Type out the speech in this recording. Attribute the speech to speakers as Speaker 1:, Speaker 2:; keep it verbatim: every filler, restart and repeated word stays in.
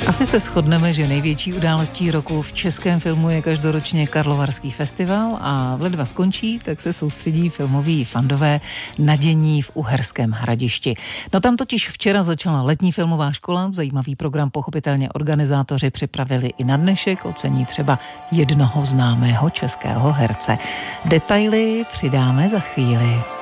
Speaker 1: Asi se shodneme, že největší událostí roku v českém filmu je každoročně Karlovarský festival a v ledva skončí, tak se soustředí filmoví fandové na dění v Uherském Hradišti. No tam totiž včera začala letní filmová škola, zajímavý program pochopitelně organizátoři připravili i na dnešek, ocení třeba jednoho známého českého herce. Detaily přidáme za chvíli.